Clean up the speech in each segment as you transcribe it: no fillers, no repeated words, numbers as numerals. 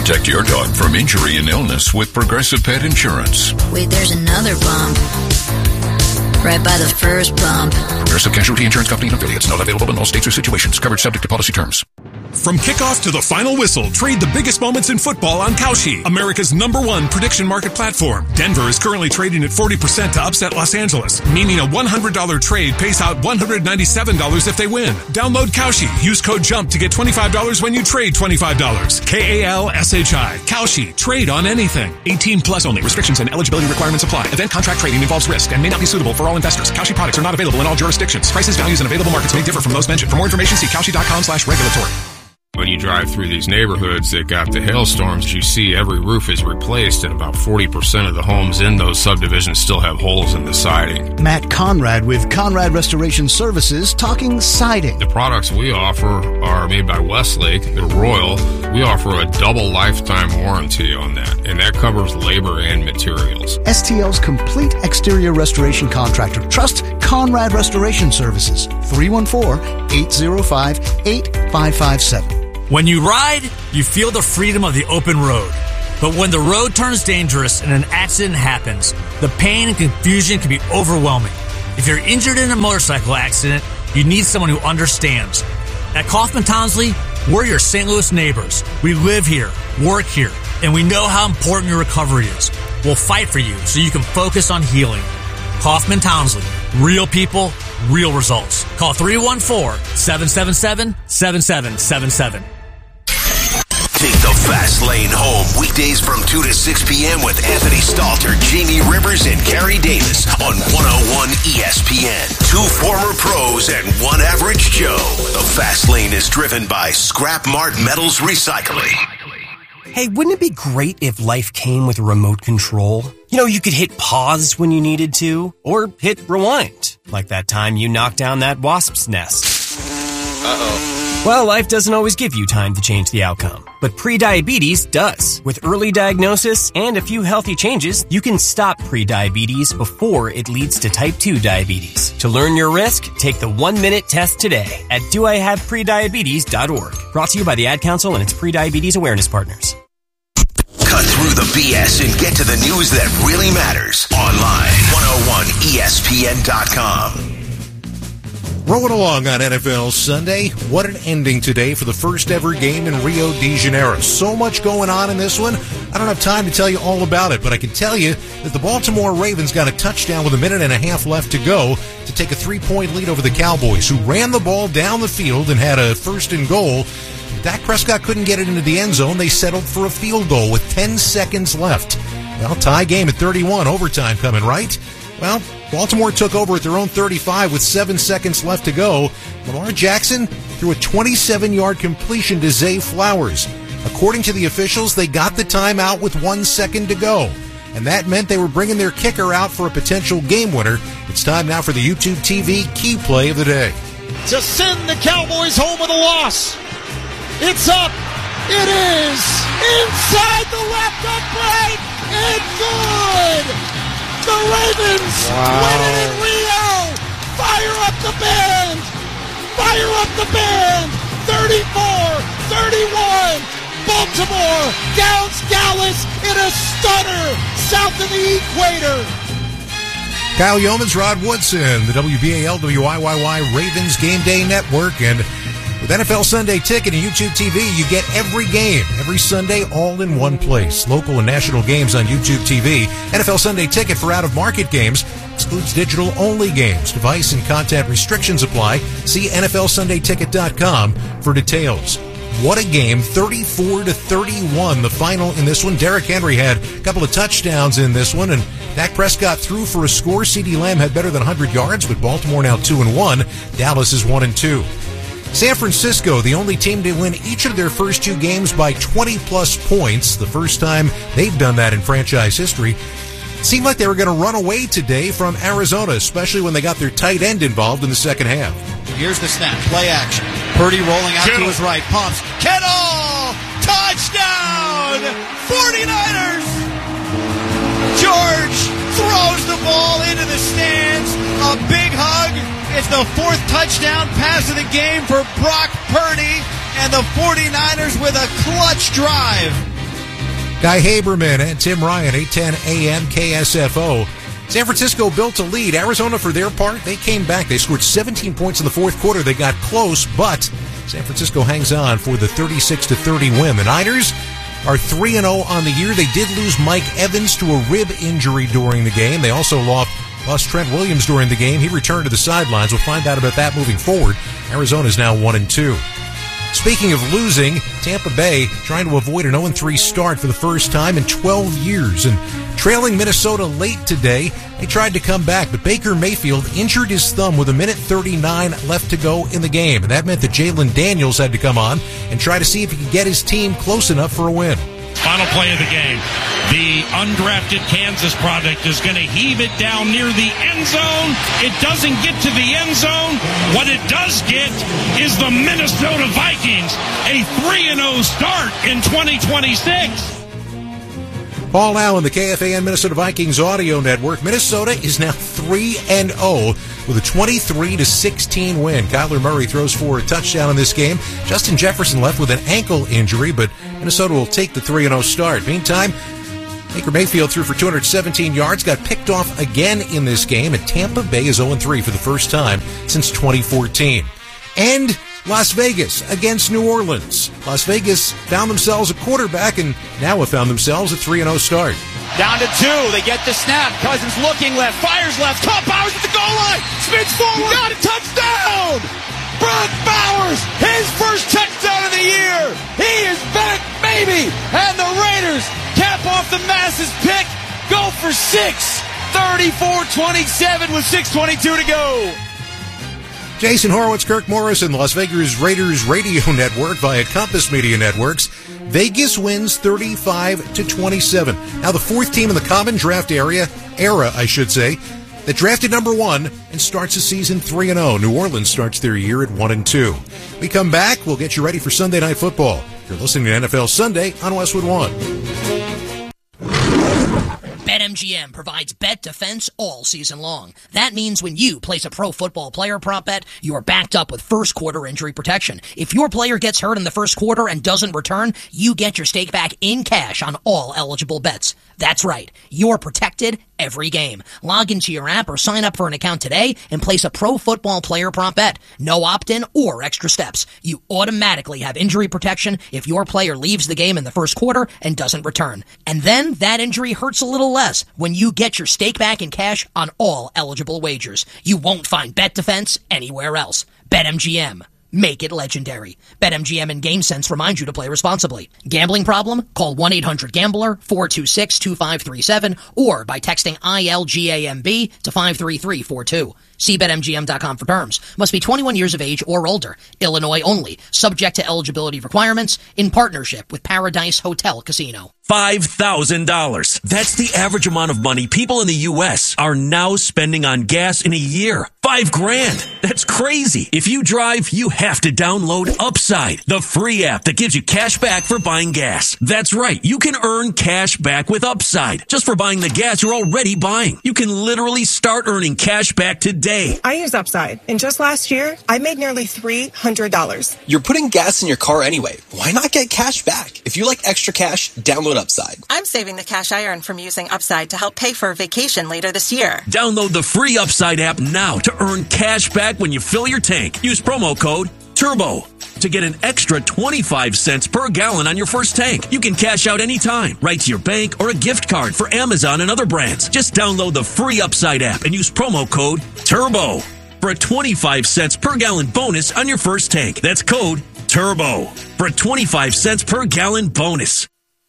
Protect your dog from injury and illness with Progressive Pet Insurance. Wait, there's another bump. Right by the first bump. Progressive Casualty Insurance Company and affiliates. Not available in all states or situations. Coverage subject to policy terms. From kickoff to the final whistle, trade the biggest moments in football on Kalshi, America's #1 prediction market platform. Denver is currently trading at 40% to upset Los Angeles, meaning a $100 trade pays out $197 if they win. Download Kalshi. Use code JUMP to get $25 when you trade $25. Kalshi. Kalshi. Trade on anything. 18 plus only. Restrictions and eligibility requirements apply. Event contract trading involves risk and may not be suitable for all investors. Kalshi products are not available in all jurisdictions. Prices, values, and available markets may differ from those mentioned. For more information, see Kalshi.com/regulatory. When you drive through these neighborhoods that got the hailstorms, you see every roof is replaced, and about 40% of the homes in those subdivisions still have holes in the siding. Matt Conrad with Conrad Restoration Services talking siding. The products we offer are made by Westlake. They're Royal. We offer a double lifetime warranty on that, and that covers labor and materials. STL's complete exterior restoration contractor. Trust Conrad Restoration Services. 314-805-8557. When you ride, you feel the freedom of the open road. But when the road turns dangerous and an accident happens, the pain and confusion can be overwhelming. If you're injured in a motorcycle accident, you need someone who understands. At Kaufman Townsley, we're your St. Louis neighbors. We live here, work here, and we know how important your recovery is. We'll fight for you so you can focus on healing. Kaufman Townsley. Real people, real results. Call 314-777-7777. Take the Fast Lane home weekdays from 2 to 6 p.m. with Anthony Stalter, Jamie Rivers, and Gary Davis on 101 ESPN. 2 former pros and 1 average Joe. The Fast Lane is driven by Scrap Mart Metals Recycling. Hey, wouldn't it be great if life came with a remote control? You know, you could hit pause when you needed to, or hit rewind, like that time you knocked down that wasp's nest. Uh-oh. Well, life doesn't always give you time to change the outcome, but prediabetes does. With early diagnosis and a few healthy changes, you can stop prediabetes before it leads to type 2 diabetes. To learn your risk, take the 1-minute test today at doihaveprediabetes.org. Brought to you by the Ad Council and its prediabetes awareness partners. Cut through the BS and get to the news that really matters. Online, 101ESPN.com. Rolling along on NFL Sunday. What an ending today for the first ever game in Rio de Janeiro. So much going on in this one. I don't have time to tell you all about it, but I can tell you that the Baltimore Ravens got a touchdown with 1.5 minutes left to go to take a 3-point lead over the Cowboys, who ran the ball down the field and had a 1st and goal. Dak Prescott couldn't get it into the end zone. They settled for a field goal with 10 seconds left. Well, tie game at 31, overtime coming, right? Well, Baltimore took over at their own 35 with 7 seconds left to go. Lamar Jackson threw a 27-yard completion to Zay Flowers. According to the officials, they got the timeout with 1 second to go. And that meant they were bringing their kicker out for a potential game winner. It's time now for the YouTube TV key play of the day. To send the Cowboys home with a loss. It's up. It is inside the left upright and good. The Ravens win it in Rio. Fire up the band. Fire up the band. 34-31. Baltimore downs Dallas in a stunner south of the equator. Kyle Yeomans, Rod Woodson, the WBAL WIYY Ravens Game Day Network, and with NFL Sunday Ticket and YouTube TV, you get every game, every Sunday, all in one place. Local and national games on YouTube TV. NFL Sunday Ticket for out-of-market games excludes digital-only games. Device and content restrictions apply. See NFLSundayTicket.com for details. What a game, 34-31, the final in this one. Derrick Henry had a couple of touchdowns in this one, and Dak Prescott threw for a score. CeeDee Lamb had better than 100 yards, with Baltimore now 2-1. Dallas is 1-2. San Francisco, the only team to win each of their first 2 games by 20-plus points, the first time they've done that in franchise history. It seemed like they were going to run away today from Arizona, especially when they got their tight end involved in the second half. Here's the snap, play action. Purdy rolling out to his right, pumps. Kittle! Touchdown! 49ers! George throws the ball into the stands. A big hug. It's the 4th touchdown pass of the game for Brock Purdy, and the 49ers with a clutch drive Guy Haberman and Tim Ryan, 810 AM KSFO. San Francisco built a lead. Arizona, for their part, they came back. They scored 17 points in the fourth quarter. They got close, but San Francisco hangs on for the 36-30 win. The Niners are 3-0 on the year. They did lose Mike Evans to a rib injury during the game. They also lost Trent Williams during the game. He returned to the sidelines. We'll find out about that moving forward. Arizona is now 1-2. Speaking of losing, Tampa Bay trying to avoid an 0-3 start for the first time in 12 years. And trailing Minnesota late today, they tried to come back, but Baker Mayfield injured his thumb with 1:39 left to go in the game. And that meant that Jalen Daniels had to come on and try to see if he could get his team close enough for a win. Final play of the game. The undrafted Kansas product is going to heave it down near the end zone. It doesn't get to the end zone. What it does get is the Minnesota Vikings, a 3-0 start in 2026. Paul Allen, the KFAN Minnesota Vikings audio network. Minnesota is now 3-0 with a 23-16 win. Kyler Murray throws for a touchdown in this game. Justin Jefferson left with an ankle injury, but Minnesota will take the 3-0 start. Meantime, Baker Mayfield threw for 217 yards, got picked off again in this game, and Tampa Bay is 0-3 for the first time since 2014. And Las Vegas against New Orleans. Las Vegas found themselves a quarterback and now have found themselves a 3-0 start. Down to 2. They get the snap. Cousins looking left. Fires left. Caught Bowers at the goal line. Spins forward. Got a touchdown. Brock Bowers. His first touchdown of the year. He is back, baby. And the Raiders cap off the Masses pick. Go for 6. 34-27 with 6:22 to go. Jason Horowitz, Kirk Morrison, Las Vegas Raiders radio network via Compass Media Networks. Vegas wins 35-27. Now the fourth team in the common draft era, that drafted number 1 and starts the season 3-0. New Orleans starts their year at 1-2. We come back, we'll get you ready for Sunday Night Football. You're listening to NFL Sunday on Westwood One. BetMGM provides bet defense all season long. That means when you place a pro football player prop bet, you are backed up with first quarter injury protection. If your player gets hurt in the first quarter and doesn't return, you get your stake back in cash on all eligible bets. That's right. You're protected every game. Log into your app or sign up for an account today and place a pro football player prop bet. No opt-in or extra steps. You automatically have injury protection if your player leaves the game in the first quarter and doesn't return. And then that injury hurts a little less when you get your stake back in cash on all eligible wagers. You won't find bet defense anywhere else. BetMGM. Make it legendary. BetMGM and GameSense remind you to play responsibly. Gambling problem? Call 1-800-GAMBLER, 426-2537, or by texting ILGAMB to 53342. See BetMGM.com for terms. Must be 21 years of age or older. Illinois only. Subject to eligibility requirements. In partnership with Paradise Hotel Casino. $5,000. That's the average amount of money people in the U.S. are now spending on gas in a year. $5,000. That's crazy. If you drive, you have to download Upside, the free app that gives you cash back for buying gas. That's right. You can earn cash back with Upside just for buying the gas you're already buying. You can literally start earning cash back today. I use Upside, and just last year, I made nearly $300. You're putting gas in your car anyway. Why not get cash back? If you like extra cash, download Upside. I'm saving the cash I earn from using Upside to help pay for a vacation later this year. Download the free Upside app now to earn cash back when you fill your tank. Use promo code TURBO to get an extra 25 cents per gallon on your first tank. You can cash out anytime, right to your bank or a gift card for Amazon and other brands. Just download the free Upside app and use promo code TURBO for a 25 cents per gallon bonus on your first tank. That's code TURBO for a 25 cents per gallon bonus.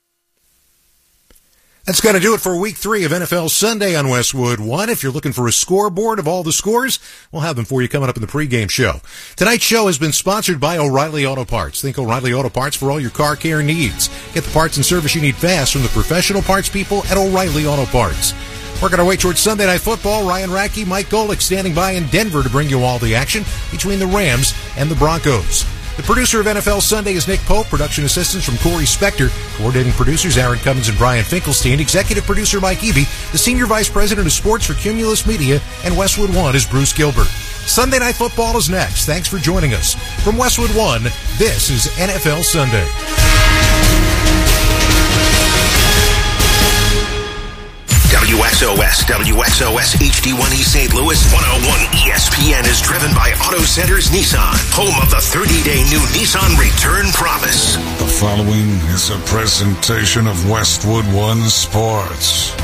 That's going to do it for week 3 of NFL Sunday on Westwood One. If you're looking for a scoreboard of all the scores, we'll have them for you coming up in the pregame show. Tonight's show has been sponsored by O'Reilly Auto Parts. Think O'Reilly Auto Parts for all your car care needs. Get the parts and service you need fast from the professional parts people at O'Reilly Auto Parts. Working our way towards Sunday Night Football, Ryan Radke, Mike Golick standing by in Denver to bring you all the action between the Rams and the Broncos. The producer of NFL Sunday is Nick Pope. Production assistance from Corey Spector. Coordinating producers Aaron Cummins and Brian Finkelstein. Executive producer Mike Eby. The Senior Vice President of Sports for Cumulus Media. And Westwood One is Bruce Gilbert. Sunday Night Football is next. Thanks for joining us. From Westwood One, this is NFL Sunday. West, WXOS HD1E St. Louis, 101 ESPN is driven by Auto Centers Nissan, home of the 30-day new Nissan Return Promise. The following is a presentation of Westwood One Sports.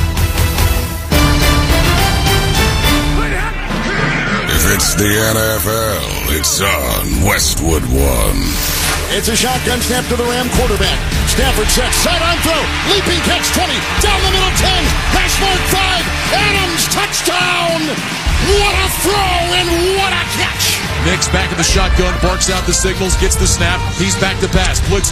If it's the NFL, it's on Westwood One. It's a shotgun snap to the Ram quarterback. Stafford sets, sideline throw, leaping catch 20, down the middle 10, hash mark 5, Adams, touchdown! What a throw and what a catch! Nick's back in the shotgun, barks out the signals, gets the snap, he's back to pass, blitz